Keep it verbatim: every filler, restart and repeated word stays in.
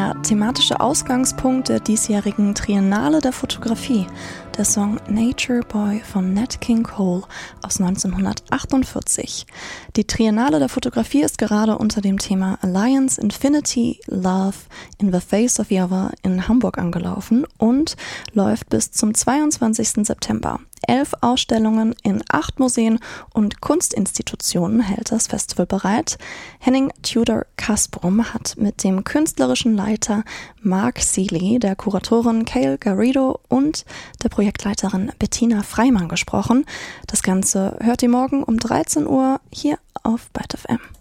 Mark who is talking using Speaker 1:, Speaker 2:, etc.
Speaker 1: der thematische Ausgangspunkt der diesjährigen Triennale der Fotografie, der Song Nature Boy von Nat King Cole aus neunzehnhundertachtundvierzig. Die Triennale der Fotografie ist gerade unter dem Thema Alliance, Infinity, Love in the Face of the Other in Hamburg angelaufen und läuft bis zum zweiundzwanzigsten September. Elf Ausstellungen in acht Museen und Kunstinstitutionen hält das Festival bereit. Henning Tudor Kasbrum hat mit dem künstlerischen Leiter Mark Seeley, der Kuratorin Cale Garrido und der Projektleiterin Bettina Freimann gesprochen. Das Ganze hört ihr morgen um dreizehn Uhr hier auf Byte F M.